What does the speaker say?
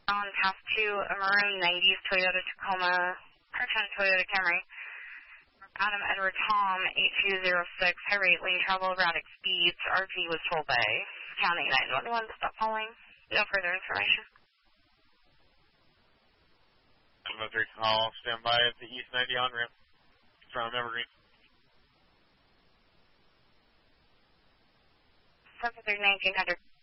On path 2, a maroon 90s Toyota Tacoma, Carton Toyota Camry. Adam Edward Tom, 8206, high rate lane travel, erratic speeds, RV was told by County 911 to stop following. No further information. 103, I'll stand by at the East 90 on-ramp from Evergreen. 739, 1900.